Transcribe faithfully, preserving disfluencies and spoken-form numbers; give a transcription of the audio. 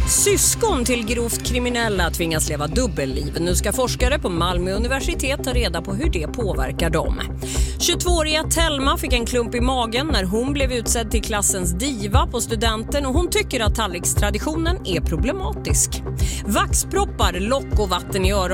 Syskon till grovt kriminella tvingas leva dubbelliv. Nu ska forskare på Malmö universitet ta reda på hur det påverkar dem. tjugotvååriga Telma fick en klump i magen när hon blev utsedd till klassens diva på studenten och hon tycker att tallrikstraditionen är problematisk. Vaxproppar, lock och vatten i öronen